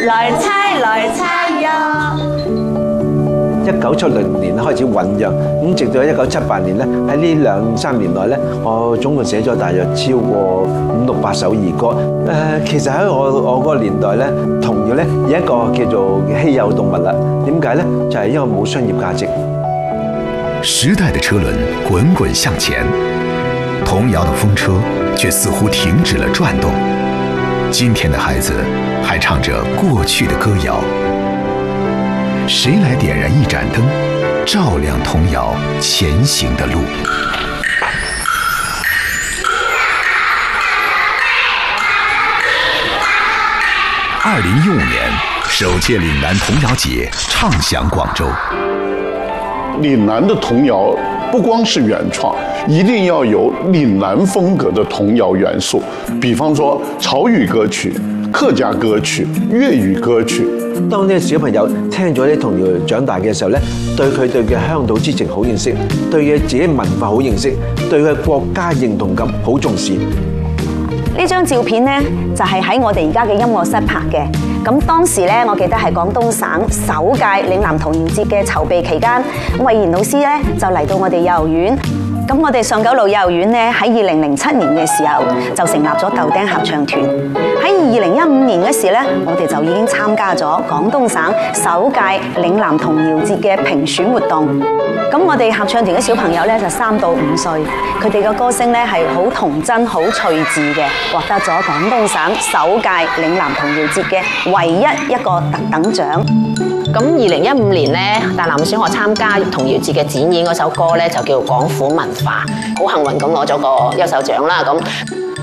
來猜呀。 1970年開始醖釀，咁直到1978年咧，喺呢2-3年內咧，我總共寫咗大約超過500-600首兒歌。其實喺我嗰個年代咧，童謠咧有一個叫做稀有動物啦。點解咧？就係因為冇商業價值。 時代的車輪滾滾向前，童謠的風車卻似乎停止了轉動。今天的孩子還唱着過去的歌謠。誰來點燃一盞燈，照亮童謠前行的路？2015年，首屆嶺南童謠節唱響廣州。 嶺南的童謠不光是原創，一定要有嶺南風格的童謠元素，比方說潮語歌曲、客家歌曲、粵語歌曲。 當啲小朋友聽咗啲童謠長大嘅時候咧，對佢嘅鄉土之情好認識，對佢自己文化好認識，對佢國家認同感好重視。 呢張照片咧就係喺我哋而家嘅音樂室拍嘅。咁當時咧，我記得係廣東省首屆嶺南童謠節嘅籌備期間，魏然老師咧就嚟到我哋幼兒園。咁我哋上九路幼兒園咧喺2007年嘅時候就成立咗豆丁合唱團。喺2015年嘅時咧，我哋就已經參加咗廣東省首屆嶺南童謠節嘅評選活動。咁我哋合唱團嘅小朋友咧就3到5歲，佢哋嘅歌聲咧係好童真、好趣致嘅，獲得咗廣東省首屆嶺南童謠節嘅唯一一個特等獎。 咁2015年咧，大南小學參加童謠節嘅展演嗰首歌咧就叫《廣府文化》，好幸運咁攞咗個優秀獎啦。咁